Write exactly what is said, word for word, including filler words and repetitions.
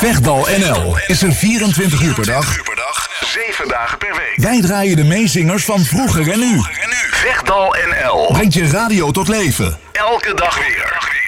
Vechtdal N L is er vierentwintig uur per dag, zeven dagen per week. Wij draaien de meezingers van vroeger en nu. Vechtdal N L Brengt je radio tot leven. elke dag weer.